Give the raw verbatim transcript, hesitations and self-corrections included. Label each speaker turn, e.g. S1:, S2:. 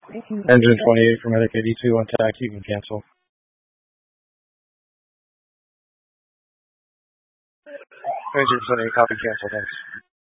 S1: Engine twenty-eight for Medic eighty-two on tack. You can cancel. Engine twenty-eight, copy, cancel, thanks.